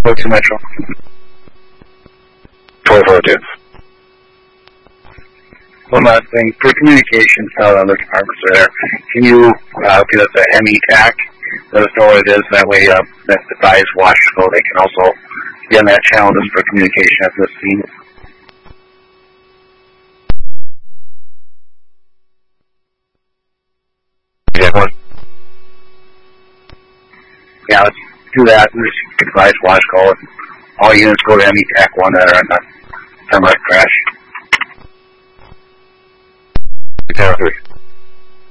2 Metro. 2402. One last thing, for communications, how other departments are there, can you get us a ME TAC? Let us know what it is, that way that defies Washco, they can also be on that channel just for communication at this scene. Yeah, let's do that. Just advise Washco. And all units go to ME TAC 1 that are on the termite crash. 10-3.